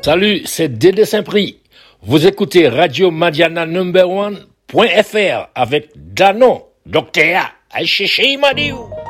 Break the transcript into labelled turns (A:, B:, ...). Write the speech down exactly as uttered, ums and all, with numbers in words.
A: Salut, c'est Dédé Saint-Prix. Vous écoutez Radio Madiana Number One point F R avec Danon, Docteur A. Aïe, Chichi, Madiou.